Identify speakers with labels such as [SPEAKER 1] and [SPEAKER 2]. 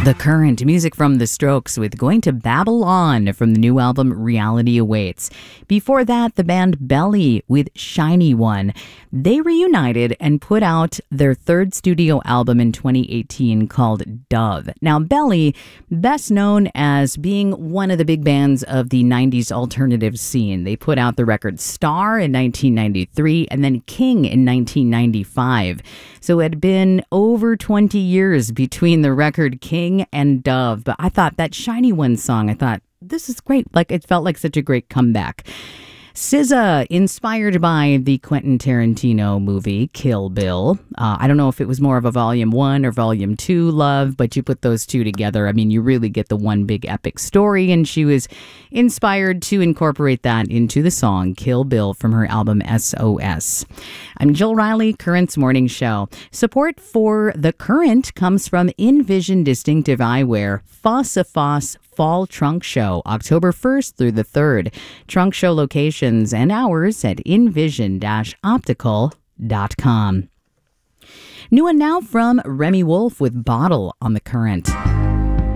[SPEAKER 1] The Current, music from The Strokes with Going to Babylon from the new album Reality Awaits. Before that, the band Belly with Shiny One. They reunited and put out their third studio album in 2018 called Dove. Now, Belly, best known as being one of the big bands of the 90s alternative scene. They put out the record Star in 1993 and then King in 1995. So it had been over 20 years between the record King and Dove, but I thought that Shiny One song, I thought, this is great. Like, it felt like such a great comeback. SZA, inspired by the Quentin Tarantino movie Kill Bill. I don't know if it was more of a Volume 1 or Volume 2 love, but you put those two together. I mean, you really get the one big epic story, and she was inspired to incorporate that into the song Kill Bill from her album SOS. I'm Jill Riley, Current's Morning Show. Support for The Current comes from Envision Distinctive Eyewear, Fossa Foss Fall Trunk Show, October 1st through the 3rd. Trunk show locations and hours at envision-optical.com. New and now from Remy Wolf with Bottle on The Current.